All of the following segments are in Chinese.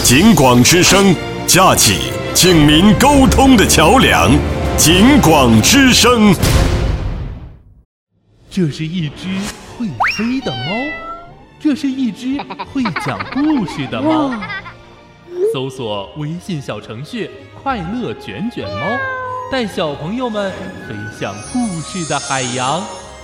警广之声，架起警民沟通的桥梁。警广之声。 这是一只会飞的猫，这是一只会讲故事的猫。搜索微信小程序“快乐卷卷猫”，带小朋友们飞向故事的海洋。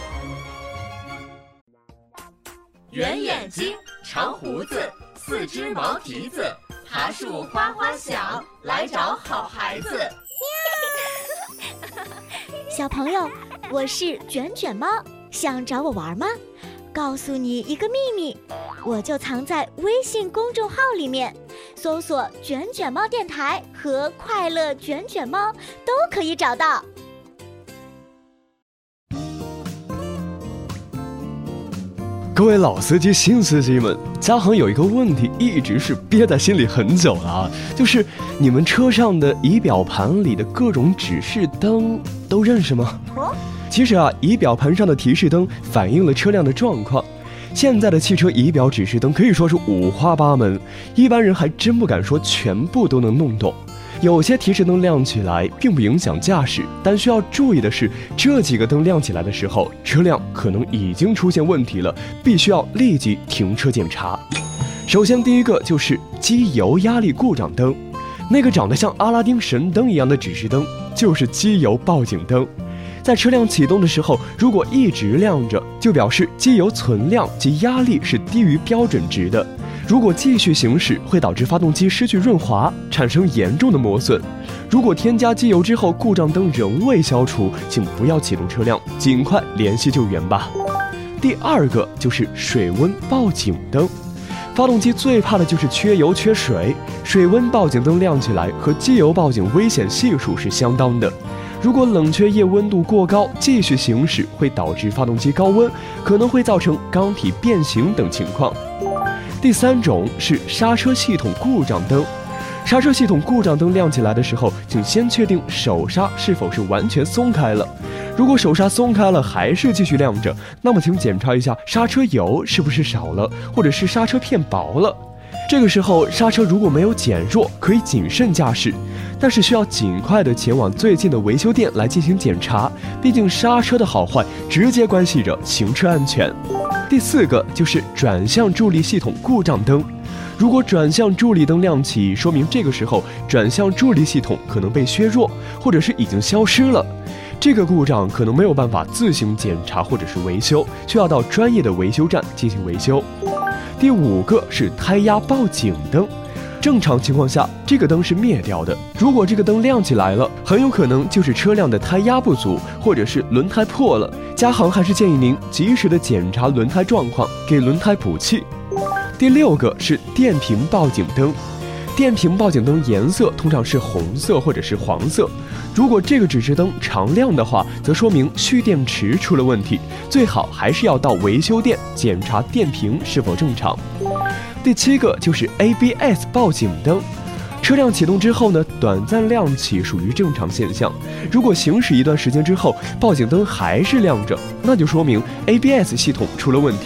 圆眼睛，长胡子，四只毛蹄子，爬树哗哗响，来找好孩子。 小朋友，我是卷卷猫，想找我玩吗？告诉你一个秘密，我就藏在微信公众号里面，搜索“卷卷猫电台”和“快乐卷卷猫”都可以找到。 各位老司机、新司机们，嘉航有一个问题一直是憋在心里很久了啊，就是你们车上的仪表盘里的各种指示灯都认识吗？其实啊，仪表盘上的提示灯反映了车辆的状况。现在的汽车仪表指示灯可以说是五花八门，一般人还真不敢说全部都能弄懂。有些提示灯亮起来并不影响驾驶，但需要注意的是，这几个灯亮起来的时候，车辆可能已经出现问题了，必须要立即停车检查。首先第一个就是机油压力故障灯，那个长得像阿拉丁神灯一样的指示灯就是机油报警灯。在车辆启动的时候，如果一直亮着，就表示机油存量及压力是低于标准值的。如果继续行驶，会导致发动机失去润滑，产生严重的磨损。如果添加机油之后故障灯仍未消除，请不要启动车辆，尽快联系救援吧。第二个就是水温报警灯。发动机最怕的就是缺油缺水，水温报警灯亮起来和机油报警危险系数是相当的。如果冷却液温度过高，继续行驶会导致发动机高温，可能会造成缸体变形等情况。第三种是刹车系统故障灯。刹车系统故障灯亮起来的时候，请先确定手刹是否是完全松开了。如果手刹松开了还是继续亮着，那么请检查一下刹车油是不是少了，或者是刹车片薄了。这个时候刹车如果没有减弱，可以谨慎驾驶，但是需要尽快的前往最近的维修店来进行检查，毕竟刹车的好坏直接关系着行车安全。第四个就是转向助力系统故障灯。如果转向助力灯亮起，说明这个时候转向助力系统可能被削弱，或者是已经消失了。这个故障可能没有办法自行检查或者是维修，需要到专业的维修站进行维修。第五个是胎压报警灯。正常情况下，这个灯是灭掉的。如果这个灯亮起来了，很有可能就是车辆的胎压不足，或者是轮胎破了。嘉航还是建议您及时的检查轮胎状况，给轮胎补气。第六个是电瓶报警灯。电瓶报警灯颜色通常是红色或者是黄色。如果这个指示灯常亮的话，则说明蓄电池出了问题，最好还是要到维修店检查电瓶是否正常。第七个就是 ABS 报警灯。车辆启动之后呢，短暂亮起属于正常现象。如果行驶一段时间之后，报警灯还是亮着，那就说明 ABS 系统出了问题。